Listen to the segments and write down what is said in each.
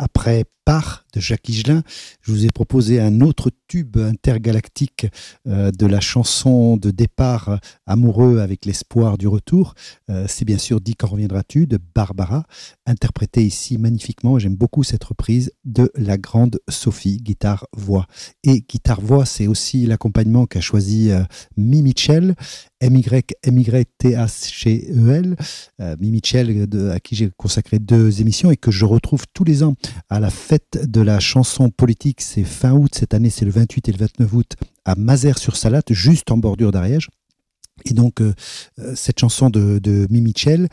Après Part de Jacques Higelin, je vous ai proposé un autre tube intergalactique de la chanson de départ amoureux avec l'espoir du retour. C'est bien sûr Dis quand reviendras-tu de Barbara, interprétée ici magnifiquement. J'aime beaucoup cette reprise de la grande Sophie, guitare-voix. Et guitare-voix, c'est aussi l'accompagnement qu'a choisi Mi Mitchell, M-Y-M-Y-T-H-E-L. Mi Mitchell, à qui j'ai consacré 2 émissions et que je retrouve tous les ans à la fête de la chanson politique. C'est fin août, cette année c'est le 28 et le 29 août à Mazères-sur-Salate, juste en bordure d'Ariège. Et donc cette chanson de Mi Mitchell,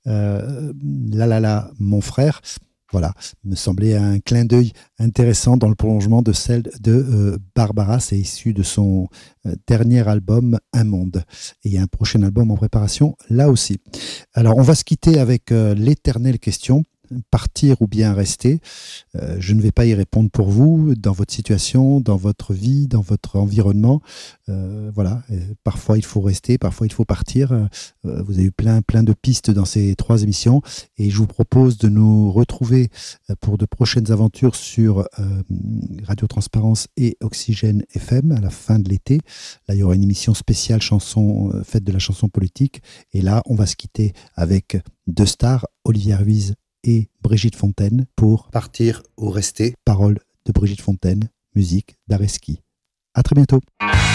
La mon frère, voilà, me semblait un clin d'œil intéressant dans le prolongement de celle de Barbara. C'est issu de son dernier album Un Monde. Et il y a un prochain album en préparation là aussi. Alors on va se quitter avec l'éternelle question. Partir ou bien rester, je ne vais pas y répondre pour vous, dans votre situation, dans votre vie, dans votre environnement. Voilà, parfois il faut rester, parfois il faut partir. Vous avez eu plein de pistes dans ces 3 émissions et je vous propose de nous retrouver pour de prochaines aventures sur Radio Transparence et Oxygène FM à la fin de l'été. Là, il y aura une émission spéciale chanson, fête de la chanson politique. Et là, on va se quitter avec 2 stars, Olivier Ruiz et Brigitte Fontaine pour Partir ou rester. Paroles de Brigitte Fontaine, musique d'Areski. À très bientôt.